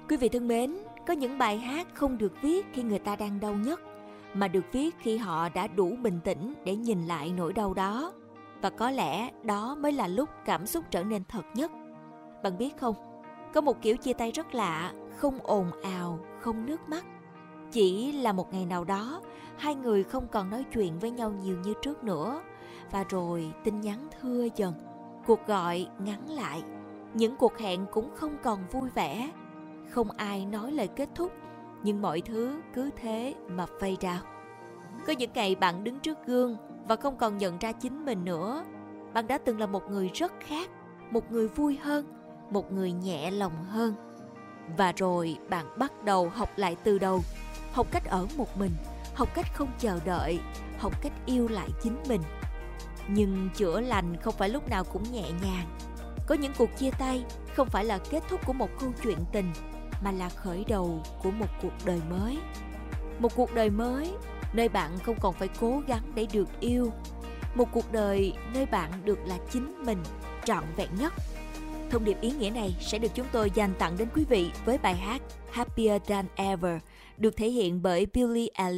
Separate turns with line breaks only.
Quý vị thân mến, có những bài hát không được viết khi người ta đang đau nhất, mà được viết khi họ đã đủ bình tĩnh để nhìn lại nỗi đau đó. Và có lẽ đó mới là lúc cảm xúc trở nên thật nhất. Bạn biết không, có một kiểu chia tay rất lạ, không ồn ào, không nước mắt. Chỉ là một ngày nào đó, hai người không còn nói chuyện với nhau nhiều như trước nữa. Và rồi tin nhắn thưa dần, cuộc gọi ngắn lại. Những cuộc hẹn cũng không còn vui vẻ. Không ai nói lời kết thúc, nhưng mọi thứ cứ thế mà fade out. Có những ngày bạn đứng trước gương và không còn nhận ra chính mình nữa. Bạn đã từng là một người rất khác, một người vui hơn, một người nhẹ lòng hơn. Và rồi bạn bắt đầu học lại từ đầu, học cách ở một mình, học cách không chờ đợi, học cách yêu lại chính mình. Nhưng chữa lành không phải lúc nào cũng nhẹ nhàng. Có những cuộc chia tay không phải là kết thúc của một câu chuyện tình, mà là khởi đầu của một cuộc đời mới. Một cuộc đời mới nơi bạn không còn phải cố gắng để được yêu. Một cuộc đời nơi bạn được là chính mình, trọn vẹn nhất. Thông điệp ý nghĩa này sẽ được chúng tôi dành tặng đến quý vị với bài hát Happier Than Ever, được thể hiện bởi Billie Eilish.